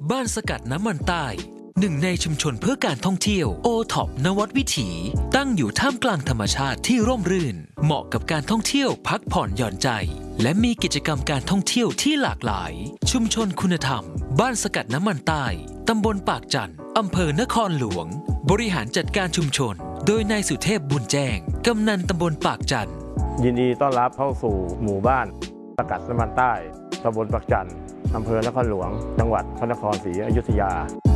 บ้านสกัดน้ำมันใต้หนึ่งในชุมชนเพื่อการท่องเที่ยวโอท็อปนวัดวิถีตั้งอยู่ท่ามกลางธรรมชาติที่ร่มรื่นเหมาะกับการท่องเที่ยวพักผ่อนหย่อนใจและมีกิจกรรมการท่องเที่ยวที่หลากหลายชุมชนคุณธรรมบ้านสกัดน้ำมันใต้ตำบลปากจันทร์อำเภอนครหลวงบริหารจัดการชุมชนโดยนายสุเทพบุญแจ้งกำนันตำบลปากจันทร์ยินดีต้อนรับเข้าสู่หมู่บ้านสกัดน้ำมันใต้ตำบลปากจันทร์อำเภอนครหลวงจังหวัดพระนครศรีอยุธยา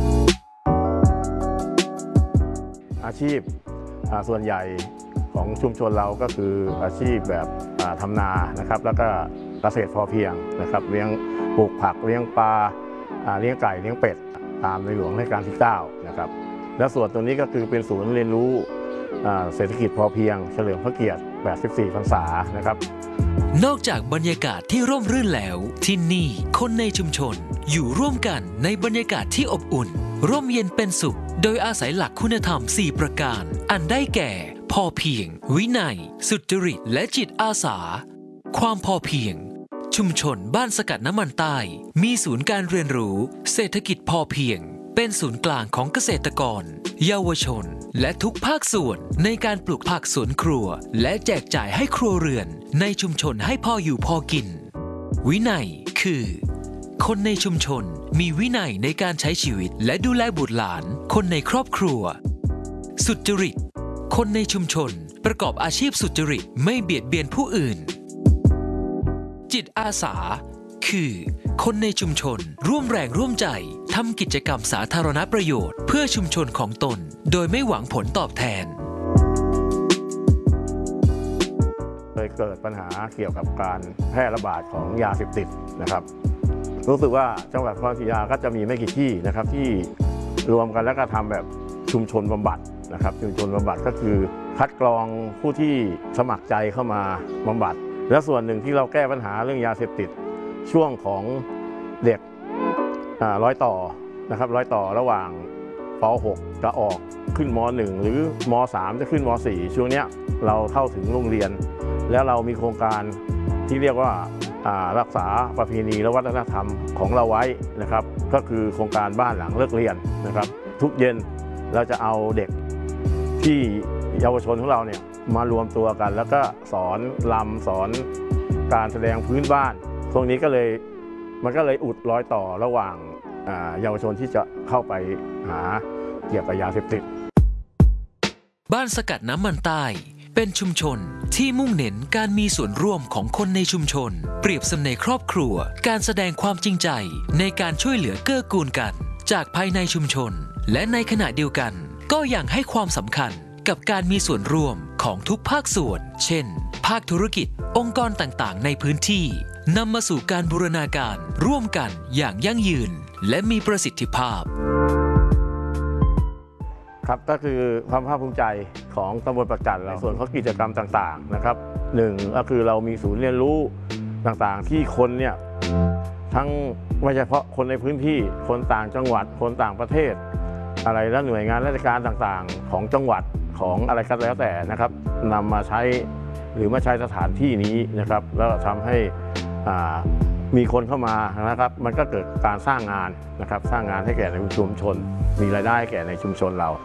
อาชีพส่วนใหญ่ของชุมชนเราก็คืออาชีพแบบทำนานะครับแล้วก็เกษตรพอเพียงนะครับเลี้ยงปลูกผักเลี้ยงปลาเลี้ยงไก่เลี้ยงเป็ดตามในหลวงรัชกาลที่9นะครับและส่วนตรงนี้ก็คือเป็นศูนย์เรียนรู้เศรษฐกิจพอเพียงเฉลิมพระเกียรติ84 พรรษานะครับนอกจากบรรยากาศที่ร่มรื่นแล้วที่นี่คนในชุมชนอยู่ร่วมกันในบรรยากาศที่อบอุ่นร่มเย็นเป็นสุขโดยอาศัยหลักคุณธรรม4ประการอันได้แก่พอเพียงวินัยสุจริตและจิตอาสาความพอเพียงชุมชนบ้านสกัดน้ำมันใต้มีศูนย์การเรียนรู้เศรษฐกิจพอเพียงเป็นศูนย์กลางของเกษตรกรเยาวชนและทุกภาคส่วนในการปลูกผักสวนครัวและแจกจ่ายให้ครัวเรือนในชุมชนให้พออยู่พอกินวินัยคือคนในชุมชนมีวินัยในการใช้ชีวิตและดูแลบุตรหลานคนในครอบครัวสุจริตคนในชุมชนประกอบอาชีพสุจริตไม่เบียดเบียนผู้อื่นจิตอาสาคือคนในชุมชนร่วมแรงร่วมใจทำกิจกรรมสาธารณประโยชน์เพื่อชุมชนของตนโดยไม่หวังผลตอบแทนเคยเกิดปัญหาเกี่ยวกับการแพร่ระบาดของยาเสพติดนะครับรู้สึกว่าจังหวัดพระนครศรีอยุธยาก็จะมีไม่กี่ที่นะครับที่รวมกันแล้วก็ทำแบบชุมชนบำบัดนะครับชุมชนบำบัดก็คือคัดกรองผู้ที่สมัครใจเข้ามาบำบัดและส่วนหนึ่งที่เราแก้ปัญหาเรื่องยาเสพติดช่วงของเด็กร้อยต่อนะครับร้อยต่อระหว่างป .6 จะออกขึ้นม .1 หรือม .3 จะขึ้นม .4 ช่วงนี้เราเข้าถึงโรงเรียนแล้วเรามีโครงการที่เรียกว่ารักษาประเพณีและวัฒนธรรมของเราไว้นะครับก็คือโครงการบ้านหลังเลิกเรียนนะครับทุกเย็นเราจะเอาเด็กที่เยาวชนของเราเนี่ยมารวมตัวกันแล้วก็สอนรำสอนการแสดงพื้นบ้านตรงนี้มันก็เลยอุดรอยต่อระหว่างเยาวชนที่จะเข้าไปหาเกี่ยวกับยาเสพติดบ้านสกัดน้ำมันใต้เป็นชุมชนที่มุ่งเน้นการมีส่วนร่วมของคนในชุมชนเปรียบเสมือนในครอบครัวการแสดงความจริงใจในการช่วยเหลือเกื้อกูลกันจากภายในชุมชนและในขณะเดียวกันก็ยังให้ความสำคัญกับการมีส่วนร่วมของทุกภาคส่วนเช่นภาคธุรกิจองค์กรต่างๆในพื้นที่นำมาสู่การบูรณาการร่วมกันอย่างยั่งยืนและมีประสิทธิภาพครับก็คือความภาคภูมิใจของตำบลปากจันทร์ในส่วนของกิจกรรมต่างๆนะครับหนึ่งก็คือเรามีศูนย์เรียนรู้ต่างๆที่คนเนี่ยทั้งไม่เฉพาะคนในพื้นที่คนต่างจังหวัดคนต่างประเทศอะไรและหน่วยงานราชการต่างๆของจังหวัดของอะไรก็แล้วแต่นะครับนำมาใช้หรือมาใช้สถานที่นี้นะครับแล้วทำให้มีคนเข้ามานะครับมันก็เกิดการสร้างงานนะครับสร้างงานให้แก่ในชุมชนมีรายได้ให้แก่ในชุมชนเรา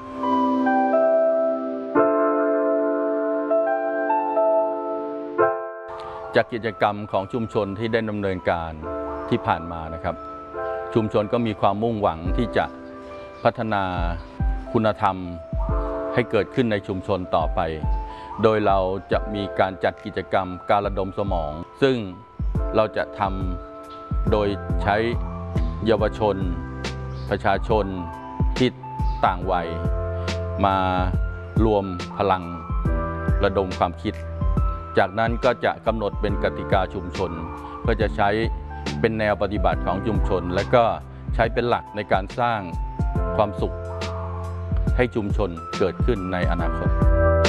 จากกิจกรรมของชุมชนที่ได้ดำเนินการที่ผ่านมานะครับชุมชนก็มีความมุ่งหวังที่จะพัฒนาคุณธรรมให้เกิดขึ้นในชุมชนต่อไปโดยเราจะมีการจัดกิจกรรมการระดมสมองซึ่งเราจะทำโดยใช้เยาวชนประชาชนที่ต่างวัยมารวมพลังระดมความคิดจากนั้นก็จะกำหนดเป็นกติกาชุมชนเพื่อจะใช้เป็นแนวปฏิบัติของชุมชนและก็ใช้เป็นหลักในการสร้างความสุขให้ชุมชนเกิดขึ้นในอนาคต